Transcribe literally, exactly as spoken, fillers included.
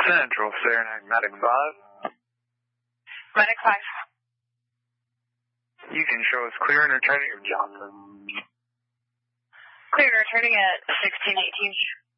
Central, Saranac, Medic five. Medic five. You can show us clear and returning of Johnson. Clear and returning at sixteen eighteen.